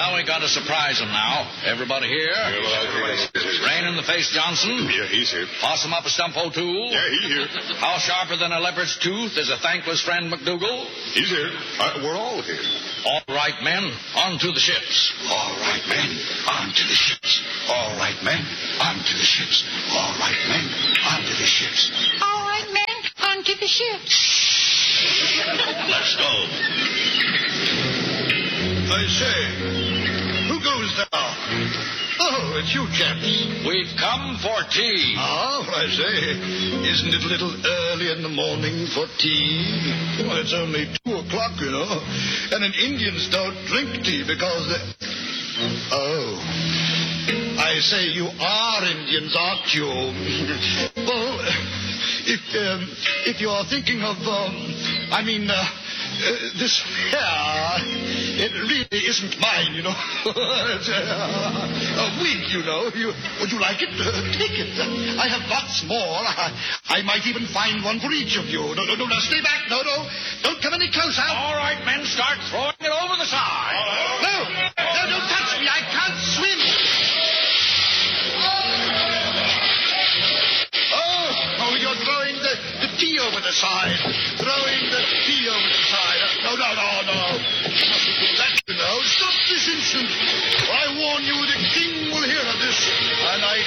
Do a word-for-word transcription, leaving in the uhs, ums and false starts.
Well, we got to surprise him now. Everybody here? Yeah, well, everybody's Rain in the face Johnson? Yeah, he's here. Possum up a stump O'Toole? Yeah, he's here. How sharper than a leopard's tooth is a thankless friend McDougal? He's here. Uh, we're all here. All right, men, on to the ships. All right, men, on to the ships. All right, men, on to the ships. All right, men, on to the ships. All right, men, on to the ships. Let's go. I say, who goes there? Oh, it's you chaps. We've come for tea. Ah, I say, isn't it a little early in the morning for tea? Well, it's only two o'clock, you know, and an Indians don't drink tea because they... Oh, I say, you are Indians, aren't you? Well, if um, if you are thinking of, um, I mean, uh, uh, this hair, it really isn't mine, you know. It's a, a wig, you know. You, would you like it? Uh, take it. I have lots more. I, I might even find one for each of you. No, no, no, no, stay back. No, no, don't come any closer. All right, men, start throwing it over the side. No, no, don't touch me. I can't swim. Oh, you're throwing the, the tea over the side. Throwing the tea over the side. No, no, no, no. Mustn't do that, you know. Stop this instant. I warn you, the king will hear of this. And I